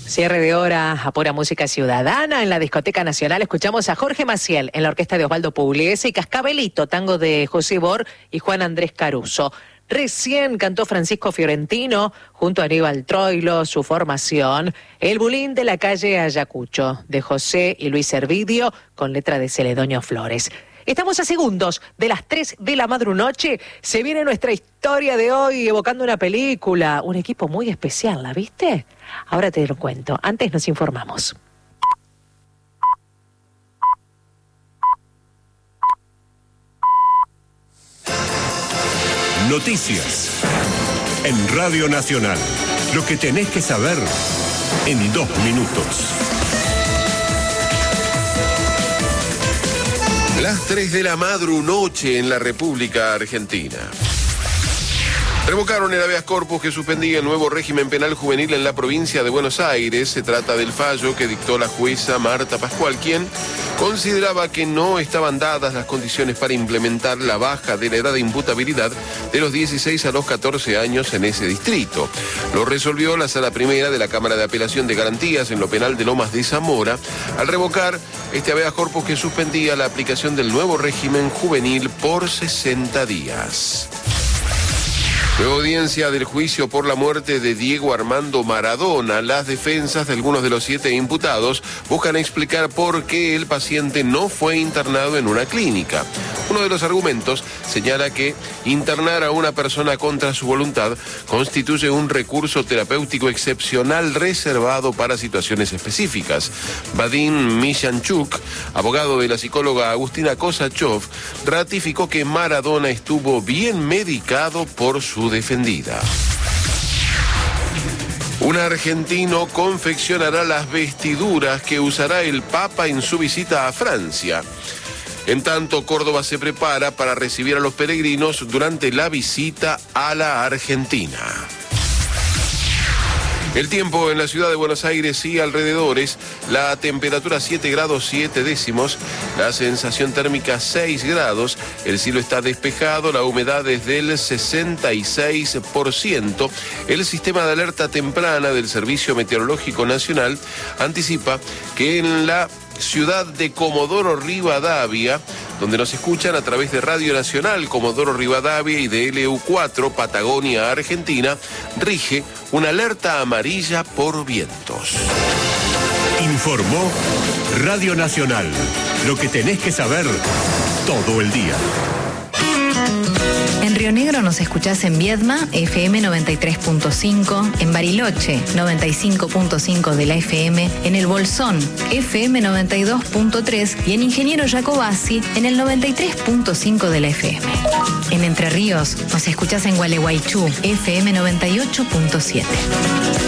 Cierre de hora a pura música ciudadana en la Discoteca Nacional. Escuchamos a Jorge Maciel en la orquesta de Osvaldo Pugliese y Cascabelito, tango de José Bor y Juan Andrés Caruso. Recién cantó Francisco Fiorentino junto a Aníbal Troilo su formación, El Bulín de la calle Ayacucho, de José y Luis Hervidio, con letra de Celedonio Flores. Estamos a segundos de las 3 de la madrunoche. Se viene nuestra historia de hoy evocando una película, un equipo muy especial, ¿la viste? Ahora te lo cuento. Antes nos informamos. Noticias en Radio Nacional. Lo que tenés que saber en 2 minutos. Las 3 de la madrunoche en la República Argentina. Revocaron el habeas corpus que suspendía el nuevo régimen penal juvenil en la provincia de Buenos Aires. Se trata del fallo que dictó la jueza Marta Pascual, quien consideraba que no estaban dadas las condiciones para implementar la baja de la edad de imputabilidad de los 16 a los 14 años en ese distrito. Lo resolvió la Sala Primera de la Cámara de Apelación de Garantías en lo penal de Lomas de Zamora, al revocar este habeas corpus que suspendía la aplicación del nuevo régimen juvenil por 60 días. Nueva audiencia del juicio por la muerte de Diego Armando Maradona. Las defensas de algunos de los 7 imputados buscan explicar por qué el paciente no fue internado en una clínica. Uno de los argumentos señala que internar a una persona contra su voluntad constituye un recurso terapéutico excepcional reservado para situaciones específicas. Vadim Mishanchuk, abogado de la psicóloga Agustina Kosachov, ratificó que Maradona estuvo bien medicado por su defendida. Un argentino confeccionará las vestiduras que usará el Papa en su visita a Francia. En tanto, Córdoba se prepara para recibir a los peregrinos durante la visita a la Argentina. El tiempo en la ciudad de Buenos Aires y alrededores, la temperatura 7 grados 7 décimos, la sensación térmica 6 grados, el cielo está despejado, la humedad es del 66%. El sistema de alerta temprana del Servicio Meteorológico Nacional anticipa que en la ciudad de Comodoro Rivadavia, donde nos escuchan a través de Radio Nacional Comodoro Rivadavia y de LU4 Patagonia, Argentina, rige una alerta amarilla por vientos. Informó Radio Nacional. Lo que tenés que saber todo el día. En Río Negro nos escuchás en Viedma, FM 93.5, en Bariloche, 95.5 de la FM, en El Bolsón, FM 92.3 y en Ingeniero Jacobasi, en el 93.5 de la FM. En Entre Ríos nos escuchás en Gualeguaychú, FM 98.7.